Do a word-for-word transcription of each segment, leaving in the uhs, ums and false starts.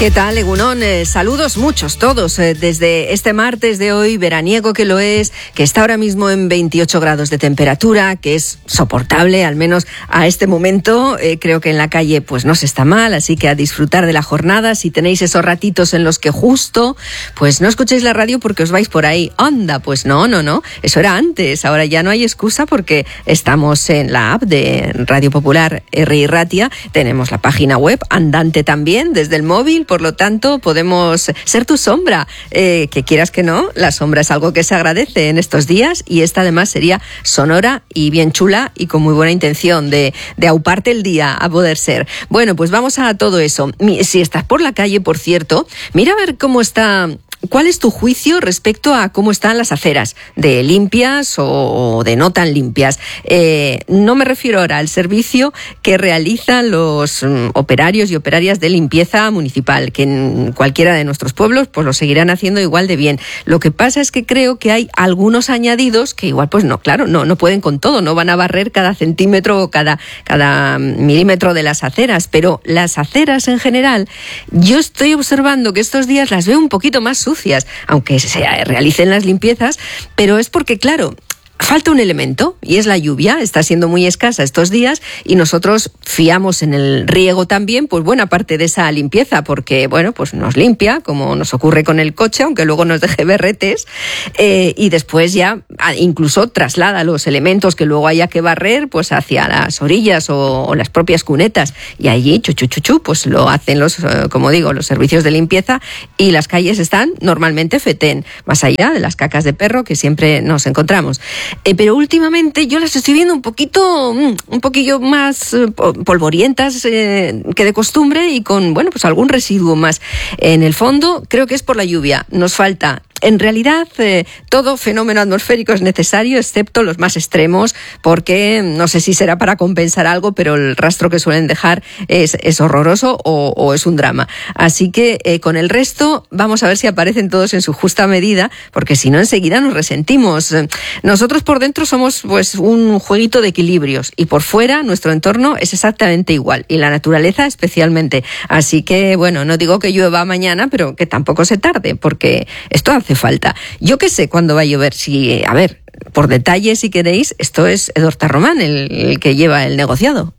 ¿Qué tal, Egunon? Eh, saludos muchos, todos, eh, desde este martes de hoy, veraniego que lo es, que está ahora mismo en veintiocho grados de temperatura, que es soportable, al menos a este momento. Eh, creo que en la calle pues no se está mal, así que a disfrutar de la jornada. Si tenéis esos ratitos en los que justo, pues no escuchéis la radio porque os vais por ahí. Anda, pues no, no, no, eso era antes. Ahora ya no hay excusa porque estamos en la app de Radio Popular R I Ratia, tenemos la página web andante también desde el móvil. Por lo tanto, podemos ser tu sombra. Eh, que quieras que no, la sombra es algo que se agradece en estos días y esta además sería sonora y bien chula y con muy buena intención de, de auparte el día a poder ser. Bueno, pues vamos a todo eso. Si estás por la calle, por cierto, mira a ver cómo está... ¿Cuál es tu juicio respecto a cómo están las aceras? ¿De limpias o de no tan limpias? Eh, no me refiero ahora al servicio que realizan los um, operarios y operarias de limpieza municipal, que en cualquiera de nuestros pueblos pues lo seguirán haciendo igual de bien. Lo que pasa es que creo que hay algunos añadidos que igual pues no, claro, no, no pueden con todo, no van a barrer cada centímetro o cada, cada milímetro de las aceras, pero las aceras en general, yo estoy observando que estos días las veo un poquito más sucias. sucias, aunque se realicen las limpiezas, pero es porque, claro, falta un elemento y es la lluvia. Está siendo muy escasa estos días y nosotros fiamos en el riego también pues buena parte de esa limpieza porque, bueno, pues nos limpia, como nos ocurre con el coche, aunque luego nos deje berretes, eh, y después ya incluso traslada los elementos que luego haya que barrer pues hacia las orillas o, o las propias cunetas y allí, chuchu, chuchu, pues lo hacen los, como digo, los servicios de limpieza y las calles están normalmente fetén, más allá de las cacas de perro que siempre nos encontramos. Eh, pero últimamente yo las estoy viendo un poquito, un poquillo más eh, polvorientas eh, que de costumbre y con, bueno, pues algún residuo más. En el fondo, creo que es por la lluvia. Nos falta... En realidad, eh, todo fenómeno atmosférico es necesario, excepto los más extremos, porque no sé si será para compensar algo, pero el rastro que suelen dejar es, es horroroso o, o es un drama. Así que eh, con el resto vamos a ver si aparecen todos en su justa medida, porque si no enseguida nos resentimos. Nosotros por dentro somos pues un jueguito de equilibrios y por fuera nuestro entorno es exactamente igual y la naturaleza especialmente. Así que bueno, no digo que llueva mañana, pero que tampoco se tarde, porque esto hace falta. Yo qué sé cuándo va a llover. Si, a ver, por detalle, si queréis, esto es Edorta Román el, el que lleva el negociado.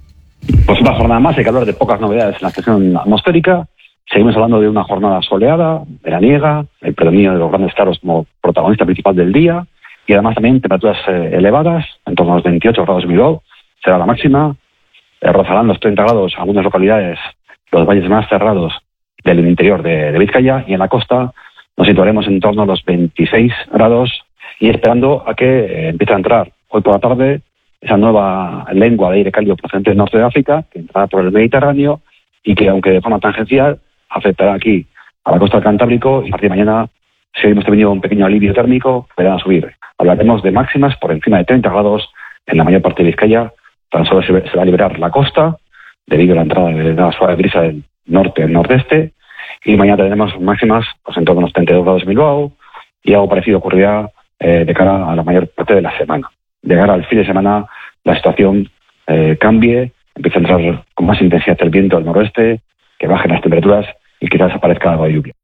Pues una jornada más, hay que hablar de pocas novedades en la estación atmosférica. Seguimos hablando de una jornada soleada, veraniega, el predominio de los grandes claros como protagonista principal del día y además también temperaturas eh, elevadas, en torno a los veintiocho grados en Bilbao, será la máxima. Eh, rozarán los treinta grados en algunas localidades, los valles más cerrados del interior de, de Vizcaya y en la costa nos situaremos en torno a los veintiséis grados y esperando a que eh, empiece a entrar hoy por la tarde esa nueva lengua de aire cálido procedente del norte de África, que entrará por el Mediterráneo y que, aunque de forma tangencial, afectará aquí a la costa del Cantábrico y a partir de mañana, si hemos tenido un pequeño alivio térmico, verán a subir. Hablaremos de máximas por encima de treinta grados en la mayor parte de Vizcaya. Tan solo se, se va a liberar la costa debido a la entrada de la suave brisa del norte al nordeste. Y mañana tendremos máximas pues, en torno a los treinta y dos grados en Bilbao y algo parecido ocurrirá eh, de cara a la mayor parte de la semana. De cara al fin de semana la situación eh, cambie, empieza a entrar con más intensidad el viento del noroeste, que bajen las temperaturas y quizás aparezca algo de lluvia.